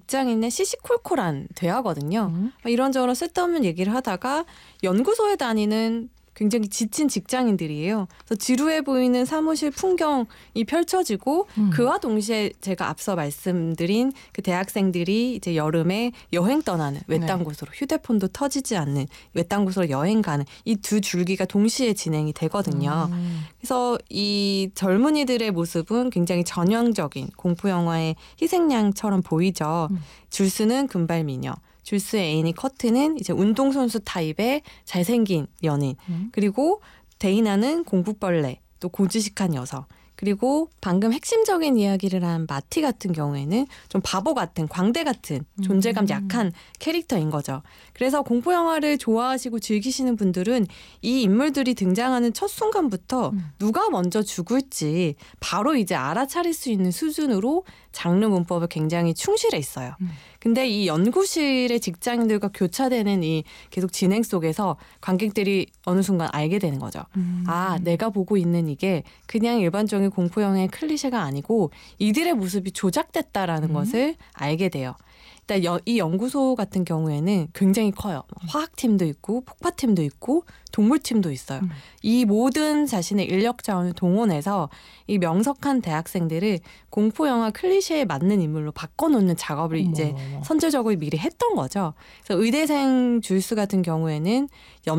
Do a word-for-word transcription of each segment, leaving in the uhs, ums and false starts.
직장인의 시시콜콜한 대화거든요. 음. 이런저런 쓸데없는 얘기를 하다가 연구소에 다니는 굉장히 지친 직장인들이에요. 그래서 지루해 보이는 사무실 풍경이 펼쳐지고 음. 그와 동시에 제가 앞서 말씀드린 그 대학생들이 이제 여름에 여행 떠나는 외딴 네. 곳으로 휴대폰도 터지지 않는 외딴 곳으로 여행 가는 이 두 줄기가 동시에 진행이 되거든요. 음. 그래서 이 젊은이들의 모습은 굉장히 전형적인 공포 영화의 희생양처럼 보이죠. 음. 줄스는 금발미녀. 줄스의 애인이 커트는 이제 운동선수 타입의 잘생긴 연인. 음. 그리고 데이나는 공부벌레, 또 고지식한 녀석. 그리고 방금 핵심적인 이야기를 한 마티 같은 경우에는 좀 바보 같은, 광대 같은, 존재감 음. 약한 캐릭터인 거죠. 그래서 공포 영화를 좋아하시고 즐기시는 분들은 이 인물들이 등장하는 첫 순간부터 음. 누가 먼저 죽을지 바로 이제 알아차릴 수 있는 수준으로 장르 문법을 굉장히 충실해 있어요. 음. 근데 이 연구실의 직장인들과 교차되는 이 계속 진행 속에서 관객들이 어느 순간 알게 되는 거죠. 음. 아, 내가 보고 있는 이게 그냥 일반적인 공포 영화의 클리셰가 아니고 이들의 모습이 조작됐다라는 음. 것을 알게 돼요. 일단 여, 이 연구소 같은 경우에는 굉장히 커요. 화학팀도 있고 폭파팀도 있고 동물팀도 있어요. 음. 이 모든 자신의 인력 자원을 동원해서 이 명석한 대학생들을 공포 영화 클리셰에 맞는 인물로 바꿔놓는 작업을 어머, 이제 어머. 선제적으로 미리 했던 거죠. 그래서 의대생 줄스 같은 경우에는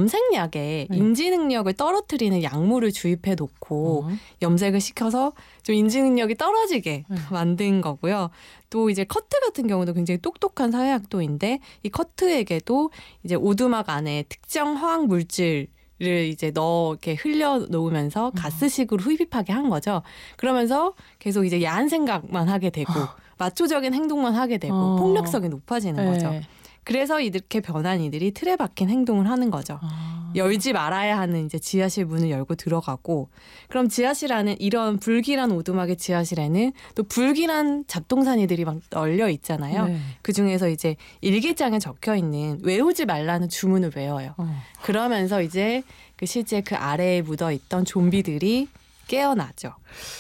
염색약에 네. 인지 능력을 떨어뜨리는 약물을 주입해 놓고 어. 염색을 시켜서 좀 인지 능력이 떨어지게 네. 만든 거고요. 또 이제 커트 같은 경우도 굉장히 똑똑한 사회학도인데 이 커트에게도 이제 오두막 안에 특정 화학 물질을 이제 넣어 이렇게 흘려 놓으면서 가스식으로 흡입하게 한 거죠. 그러면서 계속 이제 야한 생각만 하게 되고 마초적인 행동만 하게 되고 어. 폭력성이 높아지는 네. 거죠. 그래서 이렇게 변한 이들이 틀에 박힌 행동을 하는 거죠. 아. 열지 말아야 하는 이제 지하실 문을 열고 들어가고, 그럼 지하실 안에 이런 불길한 오두막의 지하실에는 또 불길한 잡동사니들이 막 널려 있잖아요. 네. 그 중에서 이제 일기장에 적혀 있는 외우지 말라는 주문을 외워요. 어. 그러면서 이제 그 실제 그 아래에 묻어 있던 좀비들이 깨어나죠.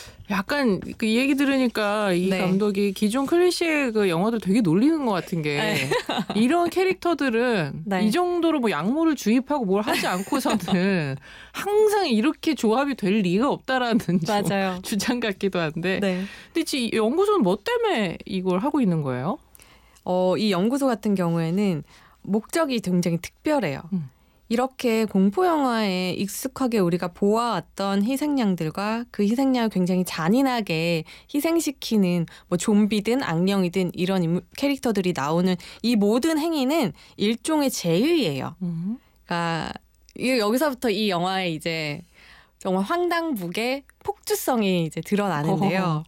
약간 그 이 얘기 들으니까 이 네. 감독이 기존 클리셰 그 영화들 되게 놀리는 것 같은 게 네. 이런 캐릭터들은 네. 이 정도로 뭐 약물을 주입하고 뭘 하지 않고서는 항상 이렇게 조합이 될 리가 없다라는 좀 맞아요. 주장 같기도 한데 네. 근데 이 연구소는 뭐 때문에 이걸 하고 있는 거예요? 어, 이 연구소 같은 경우에는 목적이 굉장히 특별해요. 음. 이렇게 공포 영화에 익숙하게 우리가 보아왔던 희생양들과 그 희생양을 굉장히 잔인하게 희생시키는 뭐 좀비든 악령이든 이런 인물, 캐릭터들이 나오는 이 모든 행위는 일종의 제의예요. 음. 그러니까 이- 여기서부터 이 영화의 이제 정말 황당북의 폭주성이 이제 드러나는데요. 어허허.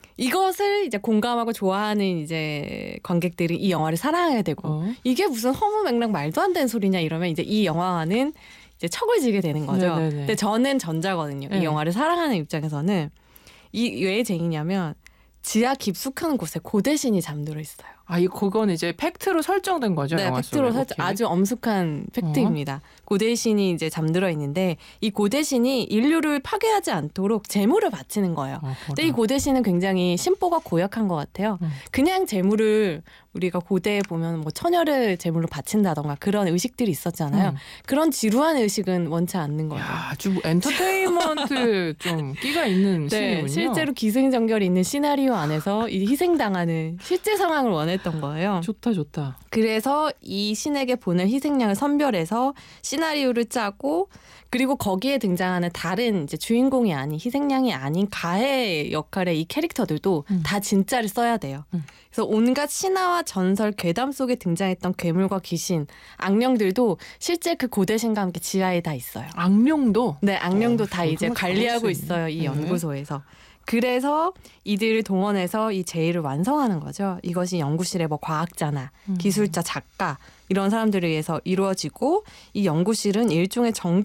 이것을 이제 공감하고 좋아하는 이제 관객들이 이 영화를 사랑하게 되고 어. 이게 무슨 허무맹랑 말도 안 되는 소리냐 이러면 이제 이 영화와는 이제 척을 지게 되는 거죠. 네네네. 근데 저는 전자거든요. 네. 이 영화를 사랑하는 입장에서는 이 왜 쟁이냐면 지하 깊숙한 곳에 고대신이 잠들어 있어요. 아, 이 그건 이제 팩트로 설정된 거죠, 네, 영화 팩트로 속에? 살짝 오케이. 아주 엄숙한 팩트입니다. 고대신이 이제 잠들어 있는데 이 고대신이 인류를 파괴하지 않도록 재물을 바치는 거예요. 아, 근데 이 고대신은 굉장히 심보가 고약한 것 같아요. 음. 그냥 재물을 우리가 고대에 보면 뭐 처녀를 재물로 바친다던가 그런 의식들이 있었잖아요. 음. 그런 지루한 의식은 원치 않는 거죠. 야, 아주 뭐 엔터테인먼트 좀 끼가 있는 네, 신이군요. 실제로 기승전결이 있는 시나리오 안에서 이 희생당하는 실제 상황을 원했던 거예요. 좋다 좋다. 그래서 이 신에게 보낼 희생양을 선별해서 시나리오를 짜고 그리고 거기에 등장하는 다른 이제 주인공이 아닌 희생양이 아닌 가해 역할의 이 캐릭터들도 음. 다 진짜를 써야 돼요. 음. 그래서 온갖 신화와 전설, 괴담 속에 등장했던 괴물과 귀신, 악령들도 실제 그 고대신과 함께 지하에 다 있어요. 악령도 네, 악령도 어, 다 이제 정말 관리하고 잘할 수 있어요. 이 있네. 연구소에서. 그래서 이들을 동원해서 이 제의를 완성하는 거죠. 이것이 연구실의 뭐 과학자나 음. 기술자, 작가 이런 사람들에 의해서 이루어지고 이 연구실은 일종의 정